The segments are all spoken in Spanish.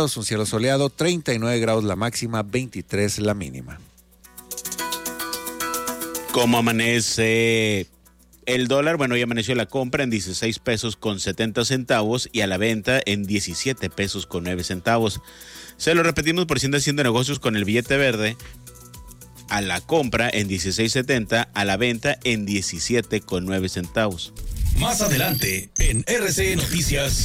grados, un cielo soleado, 39 grados la máxima, 23 la mínima. ¿Cómo amanece el dólar? Bueno, hoy amaneció la compra en 16 pesos con 70 centavos y a la venta en 17 pesos con 9 centavos. Se lo repetimos por si anda haciendo negocios con el billete verde. A la compra en 16.70, a la venta en 17 con 9 centavos. Más adelante en RCN Noticias.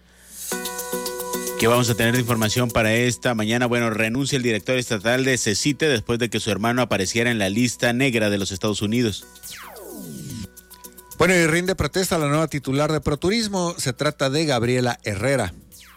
¿Qué vamos a tener de información para esta mañana? Bueno, renuncia el director estatal de CECITE después de que su hermano apareciera en la lista negra de los Estados Unidos. Bueno, y rinde protesta a la nueva titular de ProTurismo. Se trata de Gabriela Herrera.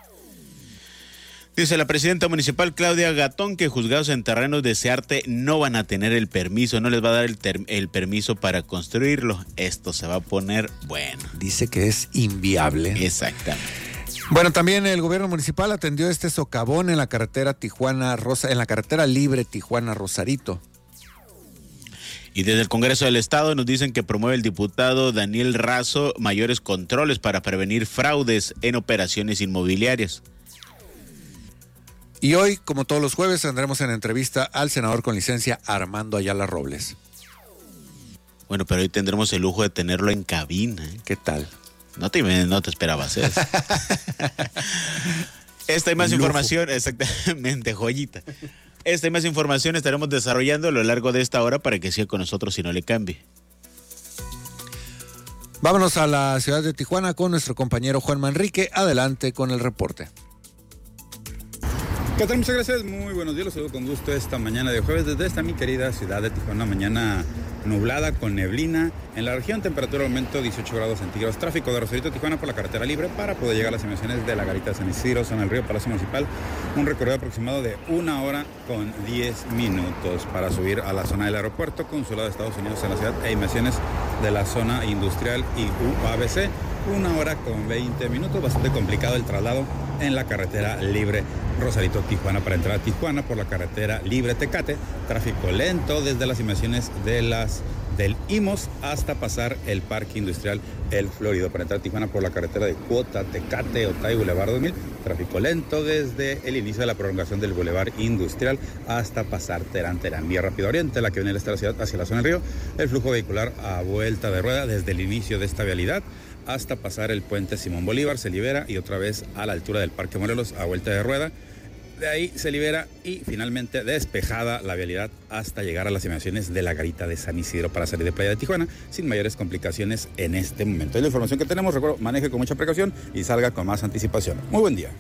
Dice la presidenta municipal Claudia Gatón que juzgados en terrenos de Searte no van a tener el permiso, no les va a dar el permiso para construirlo. Esto se va a poner bueno. Dice que es inviable. Exactamente. Bueno, también el gobierno municipal atendió este socavón en la carretera en la carretera libre Tijuana-Rosarito. Y desde el Congreso del Estado nos dicen que promueve el diputado Daniel Razo mayores controles para prevenir fraudes en operaciones inmobiliarias. Y hoy, como todos los jueves, tendremos en entrevista al senador con licencia Armando Ayala Robles. Bueno, pero hoy tendremos el lujo de tenerlo en cabina. ¿Qué tal? No te esperabas eso. Esta y más información, exactamente, joyita. Esta y más información estaremos desarrollando a lo largo de esta hora para que siga con nosotros y no le cambie. Vámonos a la ciudad de Tijuana con nuestro compañero Juan Manrique. Adelante con el reporte. ¿Qué tal? Muchas gracias, muy buenos días, los saludo con gusto esta mañana de jueves desde esta mi querida ciudad de Tijuana, mañana nublada con neblina. En la región temperatura aumento 18 grados centígrados, tráfico de Rosarito Tijuana por la carretera libre para poder llegar a las inmediaciones de la Garita de San Isidro, zona del Río Palacio Municipal, un recorrido aproximado de 1 hora con 10 minutos para subir a la zona del aeropuerto, consulado de Estados Unidos en la ciudad e inmediaciones de la zona industrial y UABC, 1 hora con 20 minutos, bastante complicado el traslado en la carretera libre Rosarito Tijuana para entrar a Tijuana por la carretera libre Tecate, tráfico lento desde las inmediaciones del IMOS hasta pasar el parque industrial El Florido para entrar a Tijuana por la carretera de Cuota, Tecate, Otay, Boulevard 2000, tráfico lento desde el inicio de la prolongación del Boulevard Industrial hasta pasar Terán, vía Rápido Oriente, la que viene de la ciudad hacia la zona del río, el flujo vehicular a vuelta de rueda desde el inicio de esta vialidad hasta pasar el puente Simón Bolívar, se libera y otra vez a la altura del Parque Morelos a vuelta de rueda. De ahí se libera y finalmente despejada la vialidad hasta llegar a las inmediaciones de la Garita de San Isidro para salir de Playa de Tijuana sin mayores complicaciones en este momento. Es la información que tenemos. Recuerdo, maneje con mucha precaución y salga con más anticipación. Muy buen día.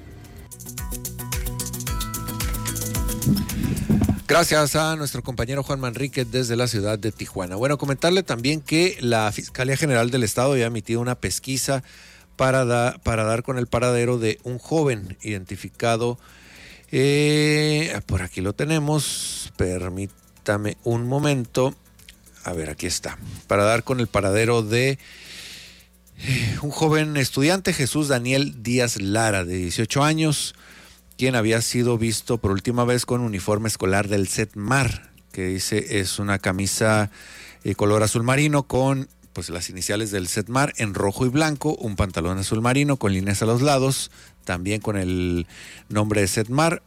Gracias a nuestro compañero Juan Manrique desde la ciudad de Tijuana. Bueno, comentarle también que la Fiscalía General del Estado había emitido una pesquisa para dar con el paradero de un joven identificado. Por aquí lo tenemos, permítame un momento. A ver, aquí está. Para dar con el paradero de un joven estudiante, Jesús Daniel Díaz Lara, de 18 años, quien había sido visto por última vez con uniforme escolar del CETMAR, que dice es una camisa color azul marino con pues las iniciales del CETMAR en rojo y blanco, un pantalón azul marino con líneas a los lados, también con el nombre de CETMAR.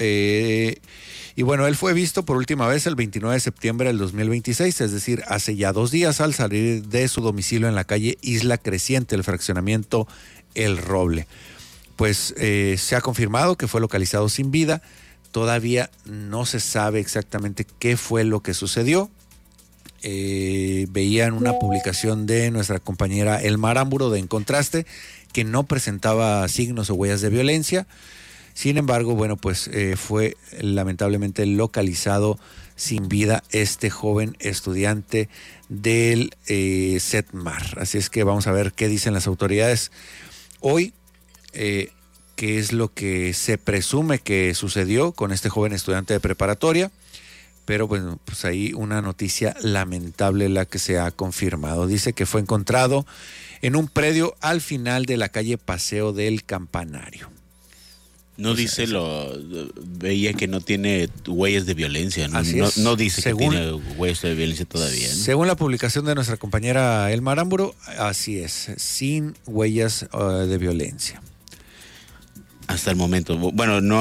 Y bueno, él fue visto por última vez el 29 de septiembre del 2026, es decir, hace ya 2 días al salir de su domicilio en la calle Isla Creciente, el fraccionamiento El Roble. Pues se ha confirmado que fue localizado sin vida. Todavía no se sabe exactamente qué fue lo que sucedió. Veía en una publicación de nuestra compañera Elmar Ámburo de En Contraste que no presentaba signos o huellas de violencia. Sin embargo, bueno, pues fue lamentablemente localizado sin vida este joven estudiante del CETMAR. Así es que vamos a ver qué dicen las autoridades hoy. Qué es lo que se presume que sucedió con este joven estudiante de preparatoria, pero bueno, pues ahí una noticia lamentable la que se ha confirmado. Dice que fue encontrado en un predio al final de la calle Paseo del Campanario. No dice veía que no tiene huellas de violencia, ¿no? No dice que tiene huellas de violencia todavía, ¿no? Según la publicación de nuestra compañera Elmar Ámburo, así es, sin huellas de violencia. Hasta el momento. Bueno, no